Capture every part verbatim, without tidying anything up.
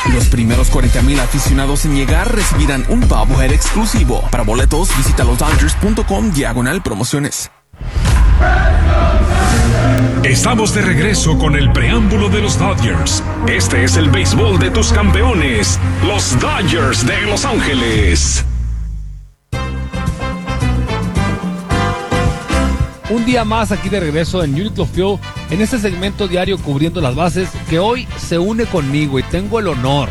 Los primeros cuarenta mil aficionados en llegar recibirán un bobblehead exclusivo. Para boletos, visita los dodgers punto com diagonal promociones. Estamos de regreso con el preámbulo de los Dodgers. Este es el béisbol de tus campeones, los Dodgers de Los Ángeles. Un día más aquí de regreso en Uniqlo Field, en este segmento diario cubriendo las bases, que hoy se une conmigo y tengo el honor,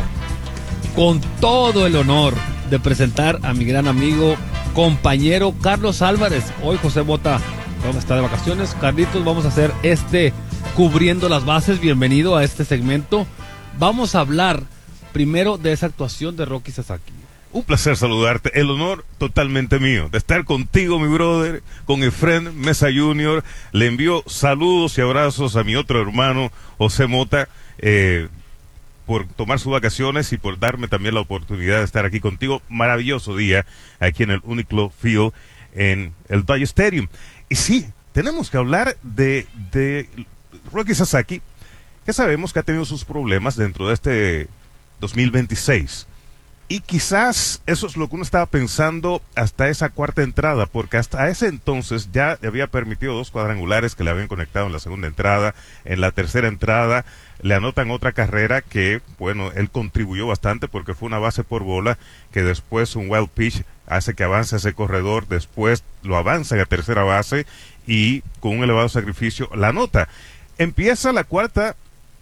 con todo el honor, de presentar a mi gran amigo, compañero Carlos Álvarez. Hoy José Mota vamos a estar de vacaciones. Carlitos, vamos a hacer este cubriendo las bases. Bienvenido a este segmento. Vamos a hablar primero de esa actuación de Roki Sasaki. Un placer saludarte, el honor totalmente mío, de estar contigo, mi brother, con Efren Mesa junior Le envío saludos y abrazos a mi otro hermano, José Mota, eh, por tomar sus vacaciones y por darme también la oportunidad de estar aquí contigo. Maravilloso día aquí en el Uniqlo Field, en el Dodger Stadium. Y sí, tenemos que hablar de, de Roki Sasaki, que sabemos que ha tenido sus problemas dentro de este dos mil veintiséis. Y quizás eso es lo que uno estaba pensando hasta esa cuarta entrada, porque hasta ese entonces ya le había permitido dos cuadrangulares que le habían conectado en la segunda entrada. En la tercera entrada le anotan otra carrera que, bueno, él contribuyó bastante porque fue una base por bola, que después un wild pitch hace que avance ese corredor, después lo avanza a tercera base y con un elevado sacrificio la anota. Empieza la cuarta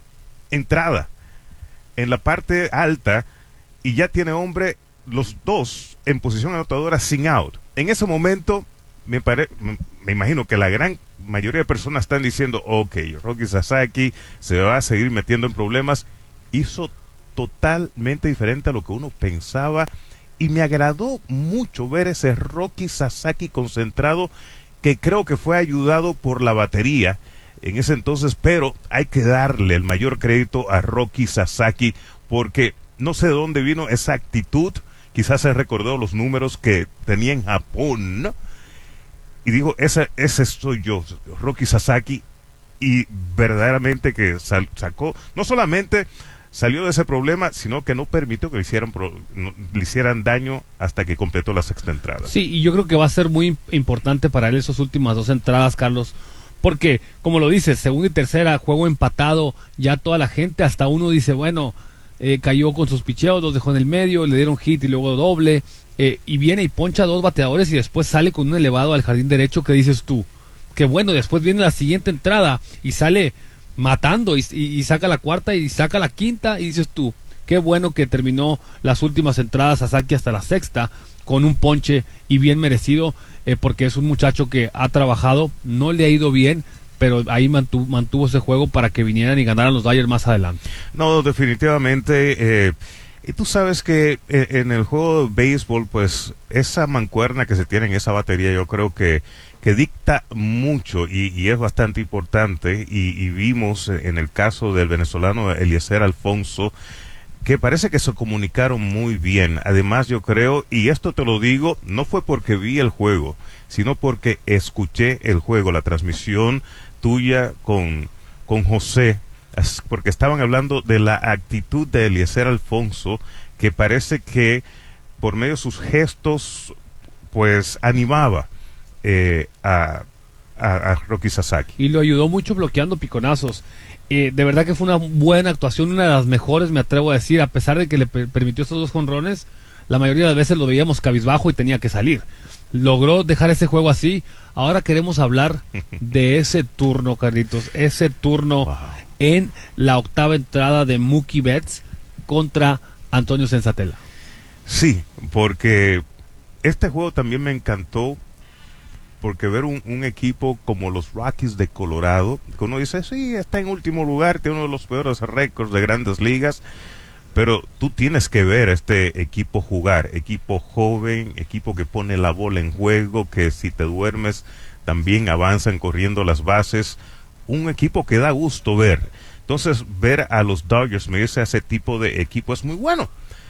entrada en la parte alta y ya tiene hombre los dos en posición anotadora sin out. En ese momento me, pare, me, me imagino que la gran mayoría de personas están diciendo, ok, Roki Sasaki se va a seguir metiendo en problemas. Hizo totalmente diferente a lo que uno pensaba y me agradó mucho ver ese Roki Sasaki concentrado, que creo que fue ayudado por la batería en ese entonces, pero hay que darle el mayor crédito a Roki Sasaki porque no sé de dónde vino esa actitud. Quizás se recordó los números que tenía en Japón, ¿no? Y dijo, ese, ese soy yo, Roki Sasaki. Y verdaderamente que sal, sacó, no solamente salió de ese problema, sino que no permitió que le hicieran, pro, no, le hicieran daño hasta que completó la sexta entrada. Sí, y yo creo que va a ser muy importante para él esas últimas dos entradas, Carlos, porque, como lo dices, segunda y tercera, juego empatado, ya toda la gente, hasta uno dice, bueno, Eh, cayó con sus picheos, los dejó en el medio, le dieron hit y luego doble, eh, y viene y poncha a dos bateadores y después sale con un elevado al jardín derecho, que dices tú, que bueno, después viene la siguiente entrada y sale matando y, y, y saca la cuarta y saca la quinta y dices tú, qué bueno que terminó las últimas entradas Sasaki hasta la sexta con un ponche y bien merecido, eh, porque es un muchacho que ha trabajado, no le ha ido bien, pero ahí mantuvo, mantuvo ese juego para que vinieran y ganaran los Dodgers más adelante. No, definitivamente, eh, y tú sabes que eh, en el juego de béisbol, pues, esa mancuerna que se tiene en esa batería, yo creo que, que dicta mucho y, y es bastante importante, y, y vimos en el caso del venezolano Eliezer Alfonso, que parece que se comunicaron muy bien. Además, yo creo, y esto te lo digo, no fue porque vi el juego, sino porque escuché el juego, la transmisión tuya con, con José, porque estaban hablando de la actitud de Eliezer Alfonso, que parece que por medio de sus gestos, pues animaba eh, a, a, a Roki Sasaki. Y lo ayudó mucho bloqueando piconazos. Eh, de verdad que fue una buena actuación, una de las mejores, me atrevo a decir, a pesar de que le per- permitió estos dos jonrones, la mayoría de las veces lo veíamos cabizbajo y tenía que salir. Logró dejar ese juego así. Ahora queremos hablar de ese turno, Carlitos, ese turno wow. en la octava entrada de Mookie Betts contra Antonio Senzatela. Sí, porque este juego también me encantó, porque ver un, un equipo como los Rockies de Colorado, que uno dice, sí, está en último lugar, tiene uno de los peores récords de grandes ligas, pero tú tienes que ver a este equipo jugar, equipo joven, equipo que pone la bola en juego, que si te duermes también avanzan corriendo las bases, un equipo que da gusto ver. Entonces ver a los Dodgers medirse a ese tipo de equipo es muy bueno,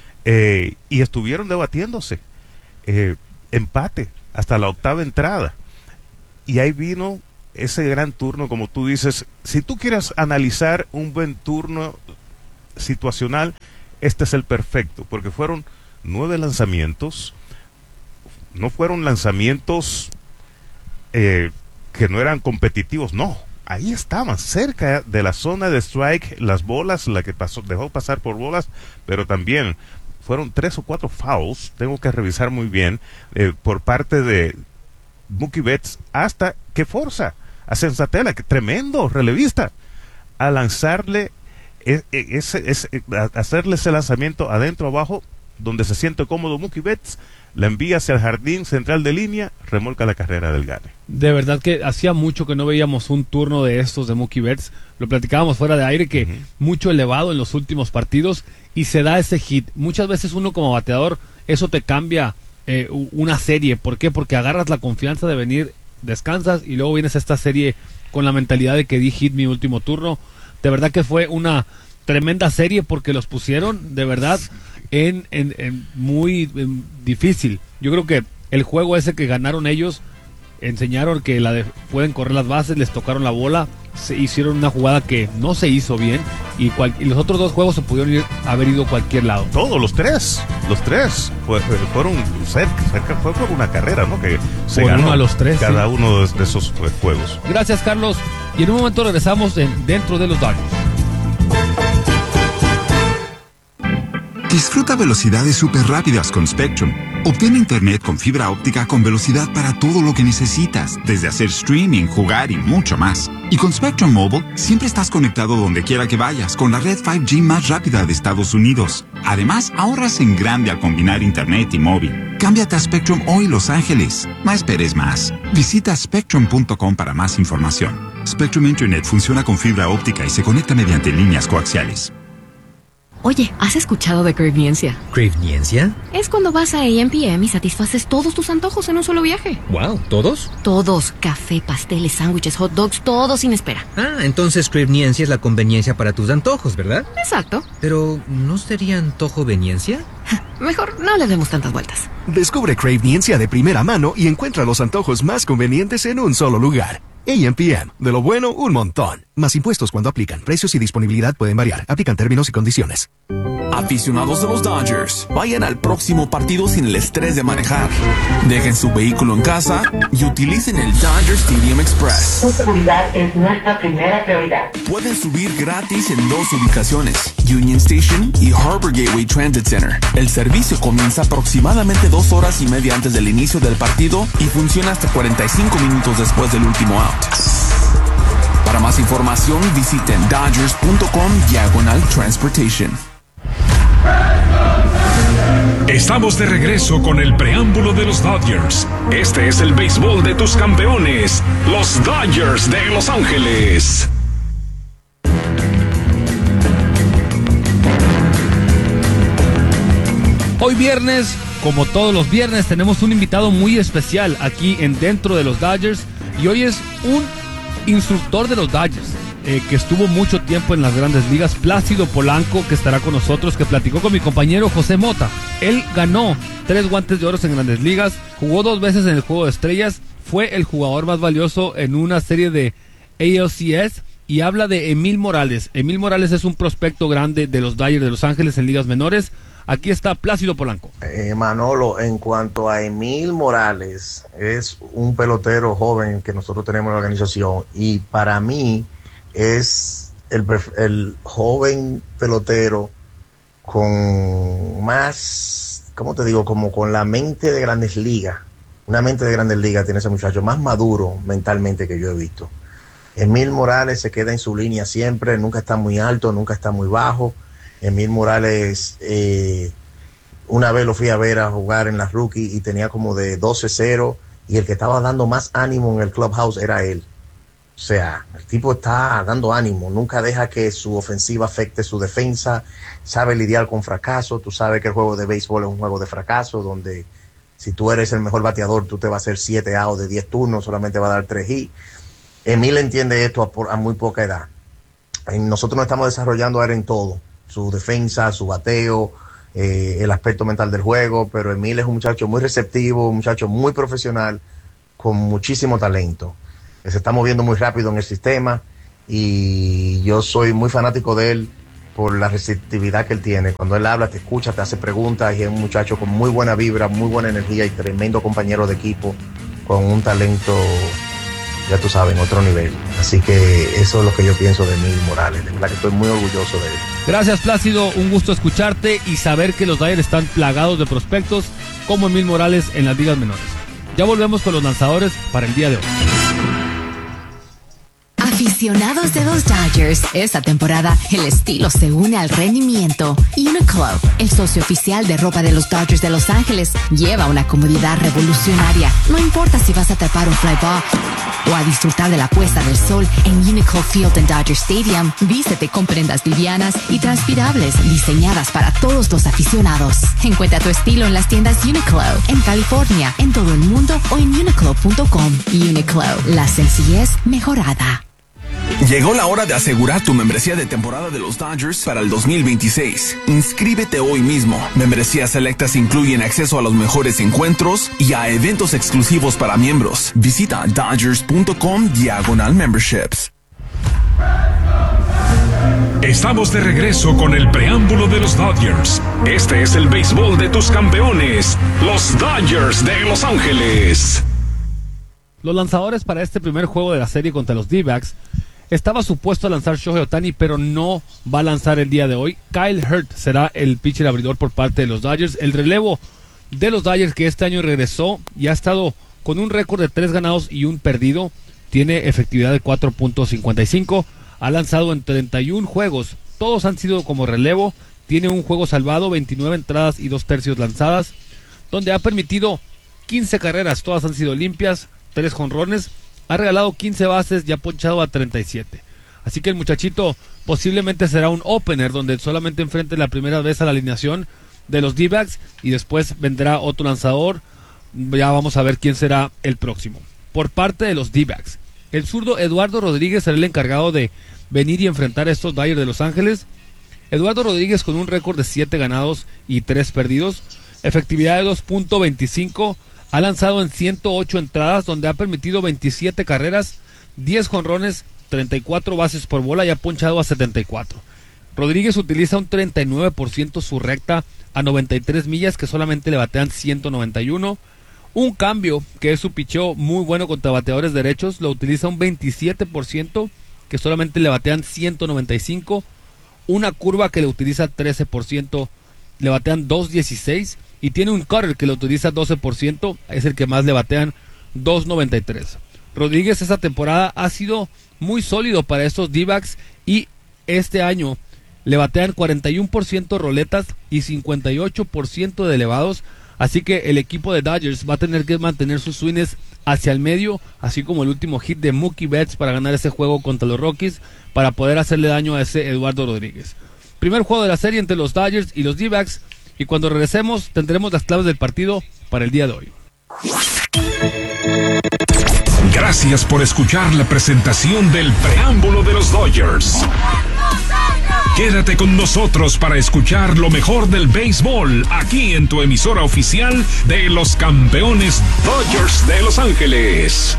eh, y estuvieron debatiéndose, eh, empate hasta la octava entrada, y ahí vino ese gran turno, como tú dices. Si tú quieres analizar un buen turno situacional, este es el perfecto, porque fueron nueve lanzamientos, no fueron lanzamientos eh, que no eran competitivos, no, ahí estaban, cerca de la zona de strike, las bolas, la que pasó, dejó pasar por bolas, pero también fueron tres o cuatro fouls, tengo que revisar muy bien, eh, por parte de Mookie Betts, hasta que forza a Senzatela, que tremendo relevista, a lanzarle ese, ese, a hacerle ese lanzamiento adentro abajo, donde se siente cómodo Mookie Betts, la envía hacia el jardín central de línea, remolca la carrera del Gane. De verdad que hacía mucho que no veíamos un turno de estos de Mookie Betts, lo platicábamos fuera de aire, que uh-huh. mucho elevado en los últimos partidos, y se da ese hit. Muchas veces uno como bateador, eso te cambia eh, una serie. ¿Por qué? Porque agarras la confianza de venir, descansas, y luego vienes a esta serie con la mentalidad de que di hit mi último turno. De verdad que fue una tremenda serie, porque los pusieron de verdad en, en, en muy en difícil. Yo creo que el juego ese que ganaron ellos, enseñaron que la de, pueden correr las bases, les tocaron la bola, se hicieron una jugada que no se hizo bien, y, cual, y los otros dos juegos se pudieron ir, haber ido a cualquier lado. Todos, los tres, los tres fue, fueron cerca, cerca, fue por una carrera, ¿no? Que se por ganó uno a los tres, cada sí. uno de, de esos juegos. Gracias, Carlos, y en un momento regresamos en Dentro de los Dodgers. Disfruta velocidades súper rápidas con Spectrum. Obtén internet con fibra óptica con velocidad para todo lo que necesitas, desde hacer streaming, jugar y mucho más. Y con Spectrum Mobile, siempre estás conectado donde quiera que vayas con la red cinco G más rápida de Estados Unidos. Además, ahorras en grande al combinar internet y móvil. Cámbiate a Spectrum hoy, Los Ángeles. No esperes más. Visita spectrum punto com para más información. Spectrum Internet funciona con fibra óptica y se conecta mediante líneas coaxiales. Oye, ¿has escuchado de Cravniencia? ¿Cravniencia? Es cuando vas a A M P M y satisfaces todos tus antojos en un solo viaje. Wow, ¿todos? Todos. Café, pasteles, sándwiches, hot dogs, todo sin espera. Ah, entonces Cravniencia es la conveniencia para tus antojos, ¿verdad? Exacto. Pero, ¿no sería antojoveniencia? Mejor no le demos tantas vueltas. Descubre Cravniencia de primera mano y encuentra los antojos más convenientes en un solo lugar. A M P M. De lo bueno, un montón. Más impuestos cuando aplican. Precios y disponibilidad pueden variar. Aplican términos y condiciones. Aficionados de los Dodgers, vayan al próximo partido sin el estrés de manejar. Dejen su vehículo en casa y utilicen el Dodger Stadium Express. Su seguridad es nuestra primera prioridad. Pueden subir gratis en dos ubicaciones, Union Station y Harbor Gateway Transit Center. El servicio comienza aproximadamente dos horas y media antes del inicio del partido y funciona hasta cuarenta y cinco minutos después del último out. Para más información, visiten dodgers punto com diagonal transportation. Estamos de regreso con el preámbulo de los Dodgers. Este es el béisbol de tus campeones, los Dodgers de Los Ángeles. Hoy viernes, como todos los viernes, tenemos un invitado muy especial aquí en Dentro de los Dodgers, y hoy es un instructor de los Dodgers, eh, que estuvo mucho tiempo en las Grandes Ligas, Plácido Polanco, que estará con nosotros, que platicó con mi compañero José Mota. Él ganó tres guantes de oro en Grandes Ligas, jugó dos veces en el Juego de Estrellas, fue el jugador más valioso en una serie de A L C S, y habla de Emil Morales. Emil Morales es un prospecto grande de los Dodgers de Los Ángeles en ligas menores. Aquí está Plácido Polanco. Eh, Manolo, en cuanto a Emil Morales, es un pelotero joven que nosotros tenemos en la organización, y para mí es el, el joven pelotero con más, ¿cómo te digo? Como con la mente de Grandes Ligas. Una mente de Grandes Ligas tiene ese muchacho, más maduro mentalmente que yo he visto. Emil Morales se queda en su línea siempre, nunca está muy alto, nunca está muy bajo. Emil Morales, eh, una vez lo fui a ver a jugar en la rookie y tenía como de doce cero, y el que estaba dando más ánimo en el clubhouse era él. O sea, el tipo está dando ánimo, nunca deja que su ofensiva afecte su defensa, sabe lidiar con fracaso. Tú sabes que el juego de béisbol es un juego de fracaso, donde si tú eres el mejor bateador, tú te vas a hacer siete outs de diez turnos, solamente va a dar tres hits. Emil entiende esto a, por, a muy poca edad. Nosotros nos estamos desarrollando ahora en todo, su defensa, su bateo, eh, el aspecto mental del juego, pero Emil es un muchacho muy receptivo, un muchacho muy profesional, con muchísimo talento. Se está moviendo muy rápido en el sistema, y yo soy muy fanático de él por la receptividad que él tiene. Cuando él habla, te escucha, te hace preguntas y es un muchacho con muy buena vibra, muy buena energía y tremendo compañero de equipo con un talento, ya tú sabes, en otro nivel. Así que eso es lo que yo pienso de Emil Morales. De verdad que estoy muy orgulloso de él. Gracias, Plácido. Un gusto escucharte y saber que los Dodgers están plagados de prospectos como Emil Morales en las ligas menores. Ya volvemos con los lanzadores para el día de hoy. Aficionados de los Dodgers, esta temporada el estilo se une al rendimiento. Uniqlo, el socio oficial de ropa de los Dodgers de Los Ángeles, lleva una comodidad revolucionaria. No importa si vas a atrapar un fly ball o a disfrutar de la puesta del sol en Uniqlo Field en Dodger Stadium, vístete con prendas livianas y transpirables diseñadas para todos los aficionados. Encuentra tu estilo en las tiendas Uniqlo, en California, en todo el mundo o en uniqlo punto com. Uniqlo, la sencillez mejorada. Llegó la hora de asegurar tu membresía de temporada de los Dodgers para el dos mil veintiséis. Inscríbete hoy mismo. Membresías selectas incluyen acceso a los mejores encuentros y a eventos exclusivos para miembros. Visita dodgers punto com diagonal memberships. Estamos de regreso con el preámbulo de los Dodgers. Este es el béisbol de tus campeones, los Dodgers de Los Ángeles. Los lanzadores para este primer juego de la serie contra los D-backs. Estaba supuesto a lanzar Shohei Ohtani, pero no va a lanzar el día de hoy. Kyle Hurt será el pitcher abridor por parte de los Dodgers. El relevo de los Dodgers, que este año regresó y ha estado con un récord de tres ganados y un perdido. Tiene efectividad de cuatro punto cincuenta y cinco. Ha lanzado en treinta y uno juegos. Todos han sido como relevo. Tiene un juego salvado, veintinueve entradas y dos tercios lanzadas, donde ha permitido quince carreras. Todas han sido limpias, tres jonrones. Ha regalado quince bases y ha ponchado a treinta y siete. Así que el muchachito posiblemente será un opener donde solamente enfrente la primera vez a la alineación de los D-backs y después vendrá otro lanzador. Ya vamos a ver quién será el próximo. Por parte de los D-backs, el zurdo Eduardo Rodríguez será el encargado de venir y enfrentar a estos Dodgers de Los Ángeles. Eduardo Rodríguez con un récord de siete ganados y tres perdidos. Efectividad de dos punto veinticinco. Ha lanzado en ciento ocho entradas, donde ha permitido veintisiete carreras, diez jonrones, treinta y cuatro bases por bola y ha ponchado a setenta y cuatro. Rodríguez utiliza un treinta y nueve por ciento su recta a noventa y tres millas, que solamente le batean ciento noventa y uno. Un cambio, que es su picheo muy bueno contra bateadores derechos, lo utiliza un veintisiete por ciento, que solamente le batean ciento noventa y cinco. Una curva que le utiliza trece por ciento, le batean doscientos dieciséis. Y tiene un cutter que lo utiliza doce por ciento, es el que más le batean, doscientos noventa y tres. Rodríguez esta temporada ha sido muy sólido para estos D-backs y este año le batean cuarenta y uno por ciento roletas y cincuenta y ocho por ciento de elevados. Así que el equipo de Dodgers va a tener que mantener sus swings hacia el medio, así como el último hit de Mookie Betts para ganar ese juego contra los Rockies, para poder hacerle daño a ese Eduardo Rodríguez. Primer juego de la serie entre los Dodgers y los D-backs. Y cuando regresemos tendremos las claves del partido para el día de hoy. Gracias por escuchar la presentación del preámbulo de los Dodgers. Quédate con nosotros para escuchar lo mejor del béisbol aquí en tu emisora oficial de los campeones Dodgers de Los Ángeles.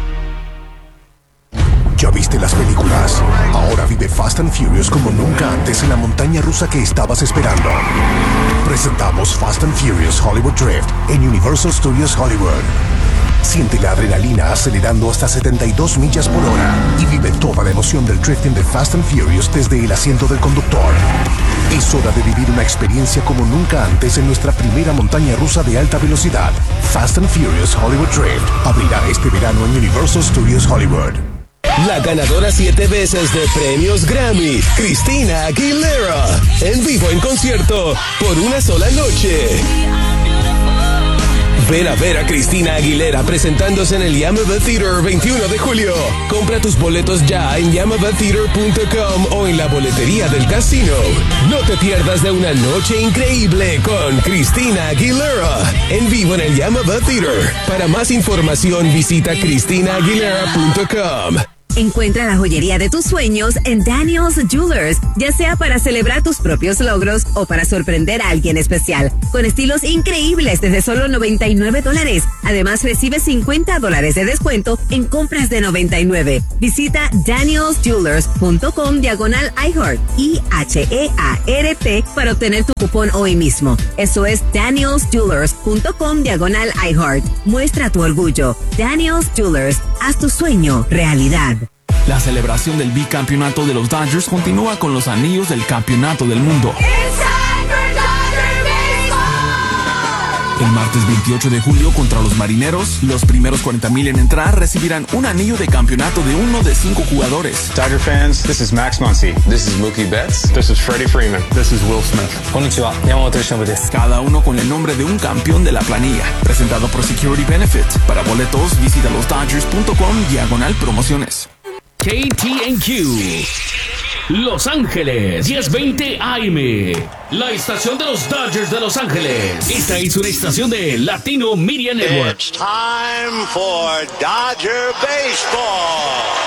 ¿Ya viste las películas? Ahora vive Fast and Furious como nunca antes en la montaña rusa que estabas esperando. Presentamos Fast and Furious Hollywood Drift en Universal Studios Hollywood. Siente la adrenalina acelerando hasta setenta y dos millas por hora y vive toda la emoción del drifting de Fast and Furious desde el asiento del conductor. Es hora de vivir una experiencia como nunca antes en nuestra primera montaña rusa de alta velocidad. Fast and Furious Hollywood Drift abrirá este verano en Universal Studios Hollywood. La ganadora siete veces de premios Grammy, Christina Aguilera, en vivo en concierto por una sola noche. Ven a ver a Christina Aguilera presentándose en el Yamava Theater veintiuno de julio. Compra tus boletos ya en yamava theater punto com o en la boletería del casino. No te pierdas de una noche increíble con Christina Aguilera en vivo en el Yamava Theater. Para más información visita christina aguilera punto com. Encuentra la joyería de tus sueños en Daniel's Jewelers, ya sea para celebrar tus propios logros o para sorprender a alguien especial, con estilos increíbles desde solo noventa y nueve dólares. Además, recibe cincuenta dólares de descuento en compras de noventa y nueve. Visita daniels jewelers punto com diagonal iHeart, I H E A R T, para obtener tu cupón hoy mismo. Eso es daniels jewelers punto com diagonal iHeart. Muestra tu orgullo. Daniel's Jewelers, haz tu sueño realidad. La celebración del bicampeonato de los Dodgers continúa con los anillos del campeonato del mundo. El martes veintiocho de julio contra los Marineros, los primeros cuarenta mil en entrar recibirán un anillo de campeonato de uno de cinco jugadores. Dodger fans, this is Max Muncy. This is Mookie Betts. This is Freddie Freeman. This is Will Smith. Konnichiwa, Yamamoto Yoshinobu desu. Cada uno con el nombre de un campeón de la planilla. Presentado por Security Benefit. Para boletos, visita los dodgers punto com diagonal promociones. K T N Q Los Ángeles diez veinte A M, la estación de los Dodgers de Los Ángeles. Esta es una estación de Latino Media Network. It's time for Dodger Baseball.